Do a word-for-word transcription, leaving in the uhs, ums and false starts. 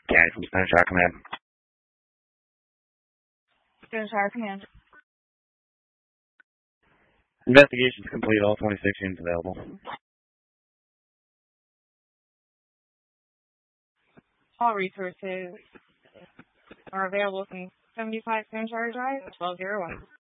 County from Stoneshire Command. Stoneshire Command. Investigation's complete. All twenty-six units available. All resources are available from seventy-five Stoneshire Drive, twelve oh one.